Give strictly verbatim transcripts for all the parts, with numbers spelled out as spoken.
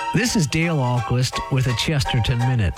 This is Dale Ahlquist with a Chesterton Minute.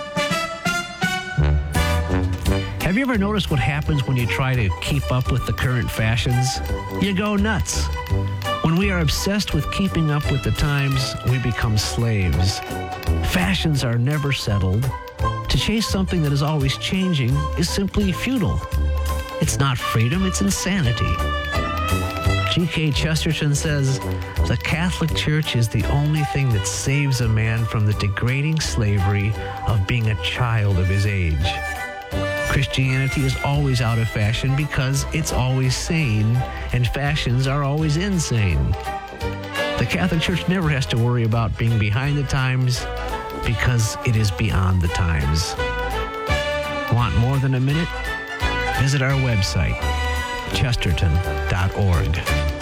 Have you ever noticed what happens when you try to keep up with the current fashions? You go nuts. When we are obsessed with keeping up with the times, we become slaves. Fashions are never settled. To chase something that is always changing is simply futile. It's not freedom, it's insanity. G K Chesterton says, the Catholic Church is the only thing that saves a man from the degrading slavery of being a child of his age. Christianity is always out of fashion because it's always sane, and fashions are always insane. The Catholic Church never has to worry about being behind the times because it is beyond the times. Want more than a minute? Visit our website, chesterton dot org.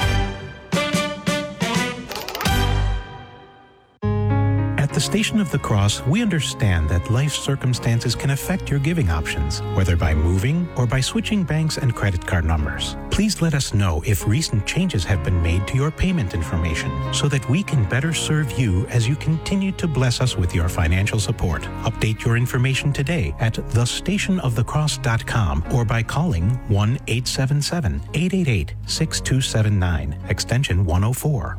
At the Station of the Cross, we understand that life circumstances can affect your giving options, whether by moving or by switching banks and credit card numbers. Please let us know if recent changes have been made to your payment information so that we can better serve you as you continue to bless us with your financial support. Update your information today at the station of the cross dot com or by calling one eight seven seven, eight eight eight, six two seven nine, extension one oh four.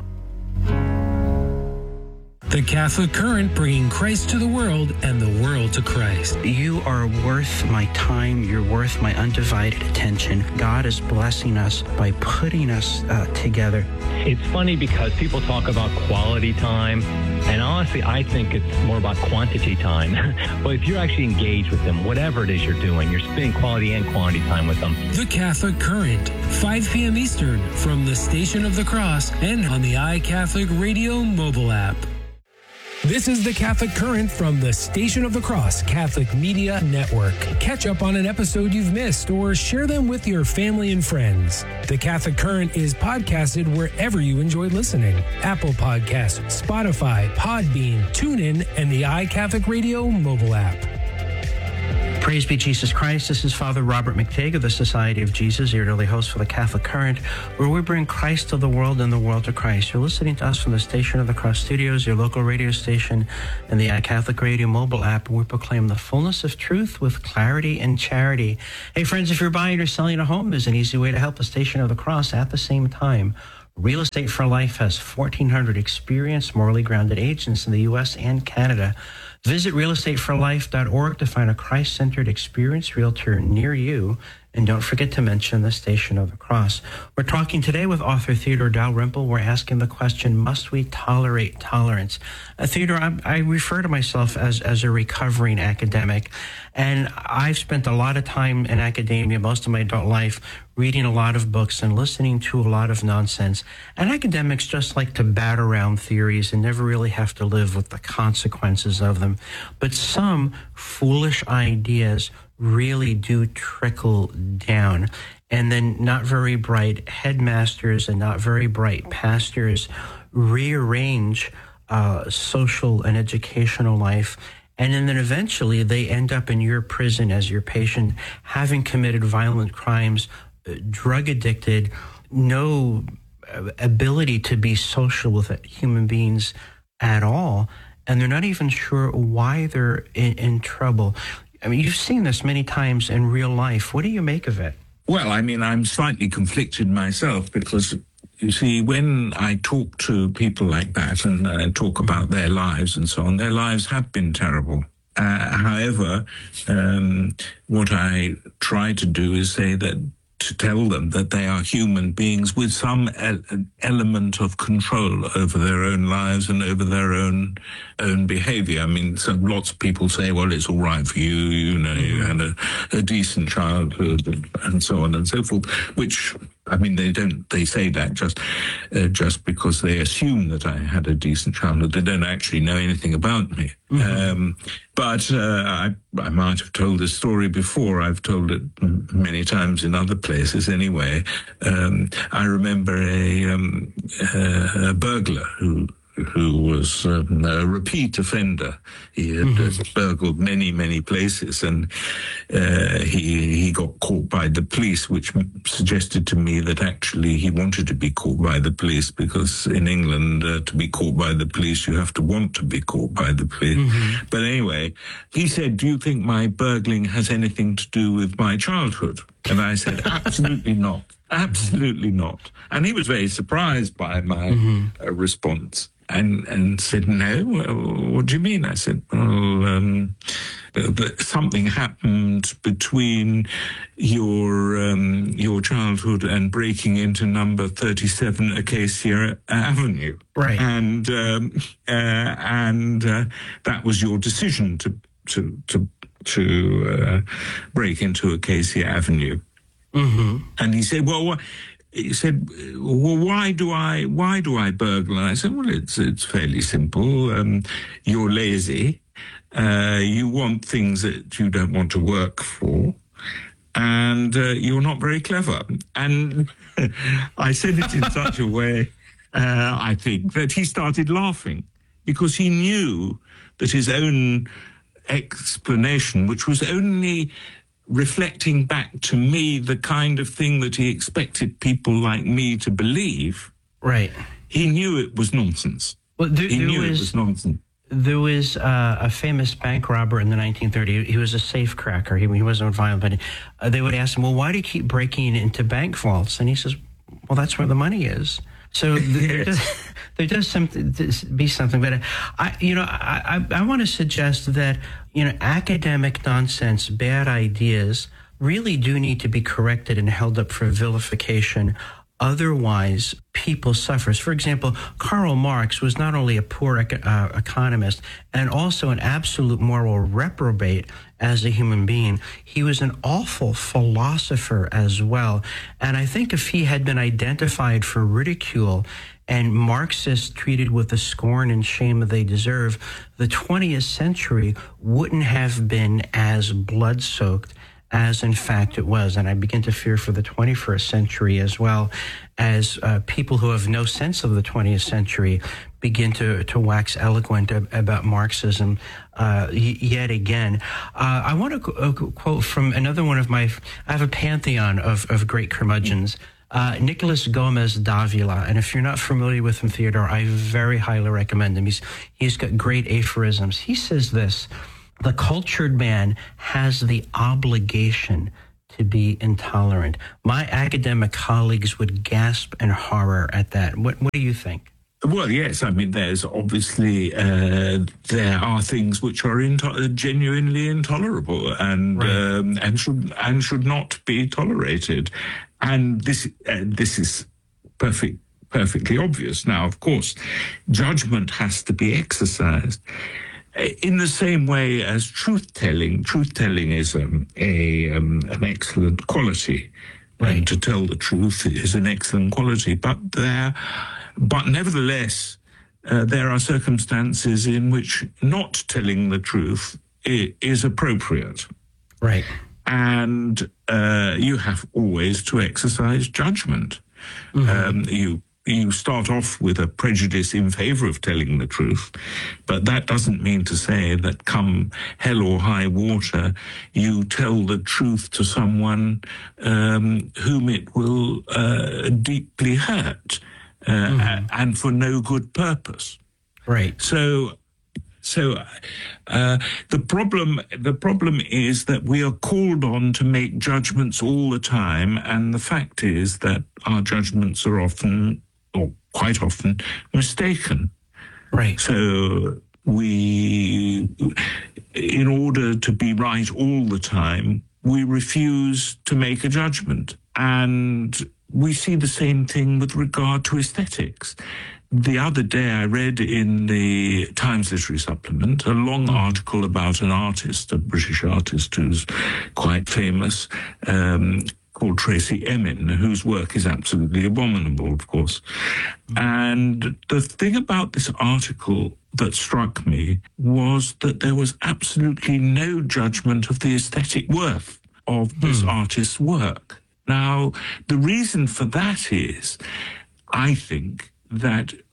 The Catholic Current, bringing Christ to the world and the world to Christ. You are worth my time. You're worth my undivided attention. God is blessing us by putting us uh, together. It's funny because people talk about quality time, and honestly, I think it's more about quantity time. But if you're actually engaged with them, whatever it is you're doing, you're spending quality and quantity time with them. The Catholic Current, five p.m. Eastern, from the Station of the Cross and on the iCatholic Radio mobile app. This is the Catholic Current from the Station of the Cross Catholic Media Network. Catch up on an episode you've missed or share them with your family and friends. The Catholic Current is podcasted wherever you enjoy listening. Apple Podcasts, Spotify, Podbean, TuneIn, and the iCatholic Radio mobile app. Praise be Jesus Christ. This is Father Robert McTague of the Society of Jesus, your daily host for the Catholic Current, where we bring Christ to the world and the world to Christ. You're listening to us from the Station of the Cross Studios, your local radio station, and the iCatholic Radio mobile app, where we proclaim the fullness of truth with clarity and charity. Hey, friends, if you're buying or selling a home, there's an easy way to help the Station of the Cross at the same time. Real Estate for Life has fourteen hundred experienced, morally grounded agents in the U S and Canada. Visit real estate for life dot org to find a Christ-centered, experienced realtor near you. And don't forget to mention the Station of the Cross. We're talking today with author Theodore Dalrymple. We're asking the question, must we tolerate tolerance? Uh, Theodore, I, I refer to myself as, as a recovering academic, and I've spent a lot of time in academia, most of my adult life, reading a lot of books and listening to a lot of nonsense. And academics just like to bat around theories and never really have to live with the consequences of them. But some foolish ideas really do trickle down. And then not very bright headmasters and not very bright pastors rearrange uh, social and educational life. And then eventually they end up in your prison as your patient, having committed violent crimes, drug addicted, no ability to be social with human beings at all. And they're not even sure why they're in, in trouble. I mean, you've seen this many times in real life. What do you make of it? Well, I mean, I'm slightly conflicted myself because, you see, when I talk to people like that and uh, talk about their lives and so on, their lives have been terrible. Uh, however, um, what I try to do is say that to tell them that they are human beings with some e- element of control over their own lives and over their own own behavior. I mean, so lots of people say, well, it's all right for you, you know, you had a, a decent childhood and, and so on and so forth, which, I mean, they don't, they say that just uh, just because they assume that I had a decent childhood. They don't actually know anything about me. Mm-hmm. Um, but uh, I, I might have told this story before. I've told it many times in other places anyway. Um, I remember a, um, a, a burglar who who was um, a repeat offender. He had mm-hmm. uh, burgled many, many places, and uh, he he got caught by the police, which suggested to me that actually he wanted to be caught by the police, because in England, uh, to be caught by the police, you have to want to be caught by the police. Mm-hmm. But anyway, he said, "Do you think my burgling has anything to do with my childhood?" And I said, "Absolutely not. Absolutely not." And he was very surprised by my mm-hmm. uh, response, and and said, "No, well, what do you mean?" I said, "Well, um, that something happened between your um, your childhood and breaking into number thirty-seven Acacia Avenue, right? And um, uh, and uh, that was your decision to to to to uh, break into Acacia Avenue." Mm-hmm. And he said, "Well, he said, well, why do I why do I burgle?" And I said, "Well, it's it's fairly simple. Um, you're lazy. Uh, you want things that you don't want to work for, and uh, you're not very clever." And I said it in such a way, uh, I think, that he started laughing, because he knew that his own explanation, which was only reflecting back to me the kind of thing that he expected people like me to believe, right? He knew it was nonsense. Well, there, he there knew was, it was nonsense. There was uh, a famous bank robber in the nineteen thirties. He was a safe cracker. He, he wasn't violent, but uh, they would ask him, "Well, why do you keep breaking into bank vaults?" And he says, "Well, that's where the money is." So th- yes. there, does, there does some, be something, but I, you know, I, I, I want to suggest that, you know, academic nonsense, bad ideas really do need to be corrected and held up for vilification. Otherwise, people suffer. For example, Karl Marx was not only a poor eco- uh, economist and also an absolute moral reprobate as a human being, he was an awful philosopher as well. And I think if he had been identified for ridicule and Marxists treated with the scorn and shame that they deserve, the twentieth century wouldn't have been as blood-soaked as in fact it was. And I begin to fear for the twenty-first century as well, as uh, people who have no sense of the twentieth century begin to, to wax eloquent ab- about Marxism uh, y- yet again. Uh, I want to qu- uh, quote from another one of my, I have a pantheon of, of great curmudgeons, uh, Nicholas Gomez Davila. And if you're not familiar with him, Theodore, I very highly recommend him. He's, he's got great aphorisms. He says this: "The cultured man has the obligation to be intolerant." My academic colleagues would gasp in horror at that. What, what do you think? Well, yes. I mean, there's obviously uh, there are things which are into- genuinely intolerable and right. um, and should and should not be tolerated, and this uh, this is perfect. perfectly obvious. Now, of course, judgment has to be exercised. In the same way as truth-telling, truth-telling is um, a um, an excellent quality, right. And to tell the truth is an excellent quality. But there, but nevertheless, uh, there are circumstances in which not telling the truth i- is appropriate, right? And uh, you have always to exercise judgment. Mm-hmm. Um, you. You start off with a prejudice in favor of telling the truth, but that doesn't mean to say that come hell or high water, you tell the truth to someone um, whom it will uh, deeply hurt, uh, mm-hmm. and for no good purpose. Right. So, so uh, the problem the problem is that we are called on to make judgments all the time, and the fact is that our judgments are often, or quite often, mistaken. Right. So we, in order to be right all the time, we refuse to make a judgment. And we see the same thing with regard to aesthetics. The other day I read in the Times Literary Supplement a long article about an artist, a British artist who's quite famous, um, called Tracy Emin, whose work is absolutely abominable, of course. And the thing about this article that struck me was that there was absolutely no judgment of the aesthetic worth of this hmm. artist's work. Now, the reason for that is, I think, that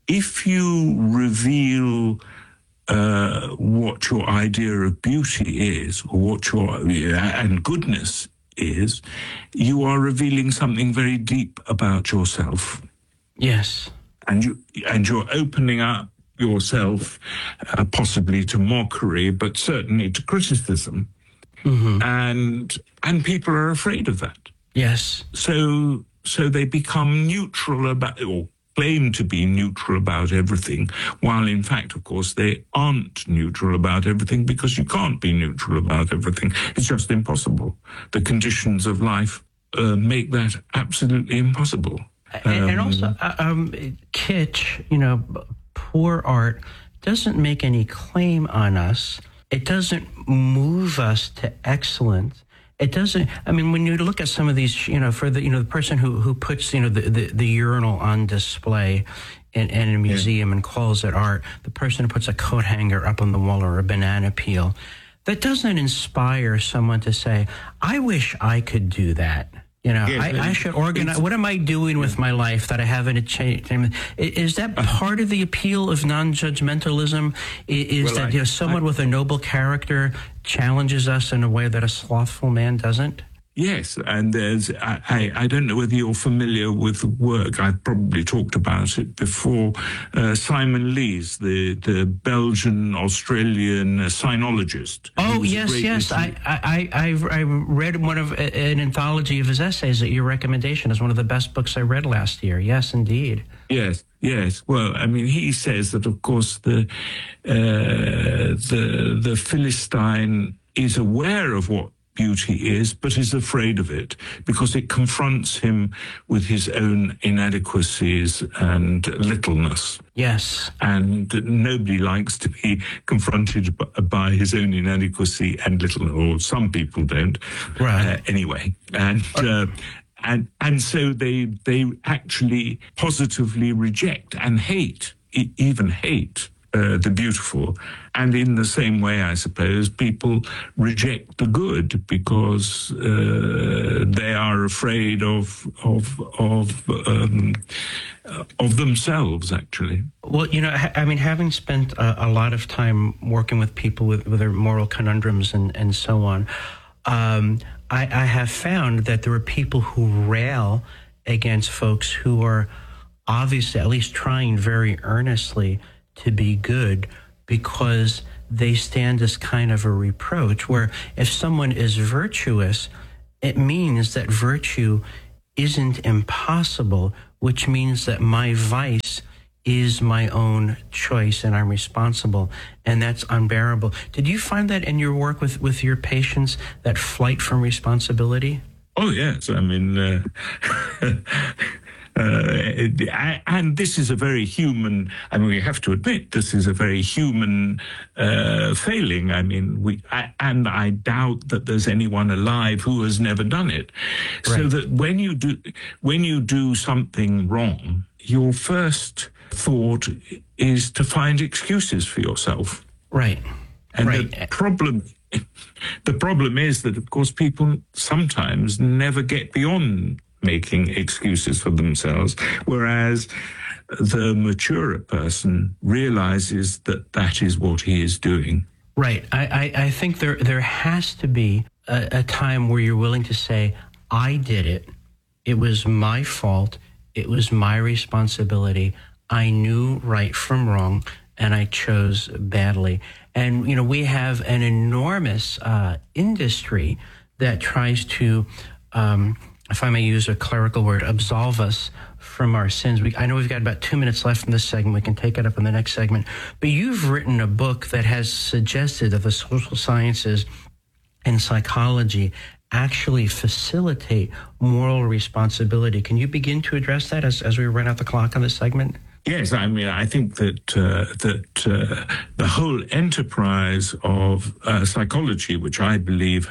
if you reveal uh, what your idea of beauty is, or what your and goodness is, you are revealing something very deep about yourself. Yes, and you and you're opening up yourself, uh, possibly to mockery, but certainly to criticism, mm-hmm. and and people are afraid of that. Yes, so so they become neutral about, or claim to be neutral about everything, while in fact, of course, they aren't neutral about everything, because you can't be neutral about everything. It's just impossible. The conditions of life uh, make that absolutely impossible. And, um, and also, um, kitsch, you know, poor art doesn't make any claim on us. It doesn't move us to excellence. It doesn't, I mean, when you look at some of these, you know, for the, you know, the person who, who puts, you know, the, the, the urinal on display in, in a museum yeah. and calls it art, the person who puts a coat hanger up on the wall or a banana peel, that doesn't inspire someone to say, I wish I could do that. You know, yeah, I, I should organize. What am I doing with my life that I haven't changed? Is that part of the appeal of non-judgmentalism? Is well, that I, you know, someone I, with a noble character challenges us in a way that a slothful man doesn't? Yes, and there's, I, I, I don't know whether you're familiar with the work, I've probably talked about it before, uh, Simon Lees, the, the Belgian-Australian uh, sinologist. Oh, yes, yes, I, I, I, I read one of, an anthology of his essays at your recommendation as one of the best books I read last year, yes, indeed. Yes, yes. Well, I mean, he says that, of course, the uh, the the Philistine is aware of what beauty is, but is afraid of it because it confronts him with his own inadequacies and littleness. Yes. And nobody likes to be confronted by his own inadequacy and littleness, or some people don't. Right. Uh, anyway. And, uh, and, and so they, they actually positively reject and hate, even hate, Uh, the beautiful. And in the same way, I suppose, people reject the good because uh, they are afraid of of of um, of themselves, actually. Well, you know, I mean, having spent a, a lot of time working with people with, with their moral conundrums and, and so on, um, I, I have found that there are people who rail against folks who are obviously at least trying very earnestly to be good, because they stand as kind of a reproach, where if someone is virtuous, it means that virtue isn't impossible, which means that my vice is my own choice and I'm responsible, and that's unbearable. Did you find that in your work with, with your patients, that flight from responsibility? Oh, yes. I mean... Uh... Uh, and this is a very human, I mean, we have to admit, this is a very human uh, failing. I mean, we, I, and I doubt that there's anyone alive who has never done it. Right. So that when you do, when you do something wrong, your first thought is to find excuses for yourself. Right. And right. the problem, the problem is that, of course, people sometimes never get beyond making excuses for themselves, whereas the mature person realizes that that is what he is doing. Right. I, I, I think there there has to be a, a time where you're willing to say, I did it. It was my fault. It was my responsibility. I knew right from wrong, and I chose badly. And, you know, we have an enormous uh, industry that tries to... Um, if I may use a clerical word, absolve us from our sins. We, I know we've got about two minutes left in this segment. We can take it up in the next segment. But you've written a book that has suggested that the social sciences and psychology actually facilitate moral responsibility. Can you begin to address that as, as we run out the clock on this segment? Yes, I mean, I think that uh, that uh, the whole enterprise of uh, psychology, which I believe has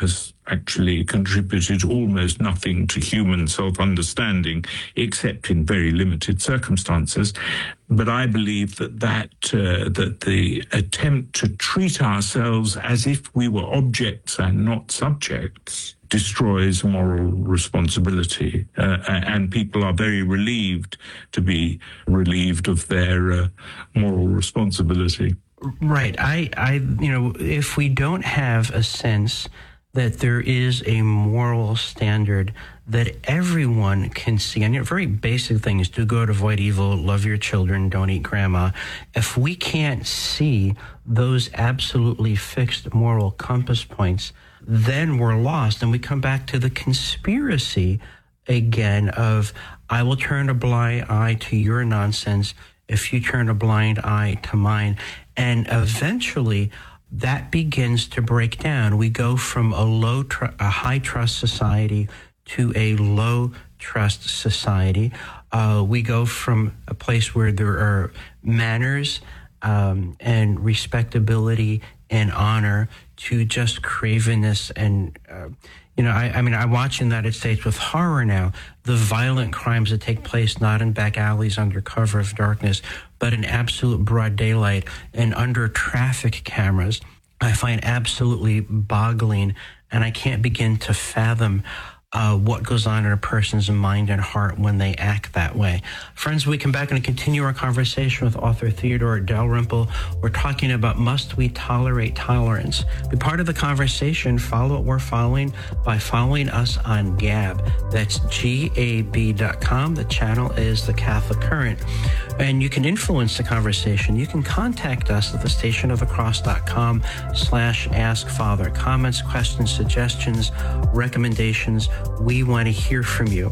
actually contributed almost nothing to human self-understanding, except in very limited circumstances. But I believe that that, uh, that the attempt to treat ourselves as if we were objects and not subjects destroys moral responsibility. Uh, and people are very relieved to be relieved of their uh, moral responsibility. Right. I, I, you know, if we don't have a sense that there is a moral standard that everyone can see, and you know, very basic things, do good, avoid evil, love your children, don't eat grandma. If we can't see those absolutely fixed moral compass points, then we're lost. And we come back to the conspiracy again of, I will turn a blind eye to your nonsense if you turn a blind eye to mine. And eventually that begins to break down. We go from a low, tr- a high trust society to a low trust society. Uh, we go from a place where there are manners um, and respectability and honor to just cravenness. And, uh, you know, I, I mean, I watch in the United States with horror now the violent crimes that take place not in back alleys under cover of darkness, but in absolute broad daylight and under traffic cameras. I find absolutely boggling, and I can't begin to fathom uh, what goes on in a person's mind and heart when they act that way. Friends, we come back and continue our conversation with author Theodore Dalrymple. We're talking about, must we tolerate tolerance? Be part of the conversation. Follow what we're following by following us on Gab. That's G A B dot com. The channel is The Catholic Current. And you can influence the conversation. You can contact us at the station of the cross dot com slash ask father. Comments, questions, suggestions, recommendations. We want to hear from you.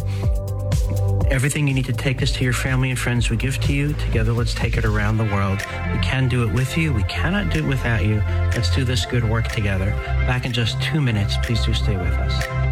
Everything you need to take us to your family and friends we give to you. Together, let's take it around the world. We can do it with you. We cannot do it without you. Let's do this good work together. Back in just two minutes. Please do stay with us.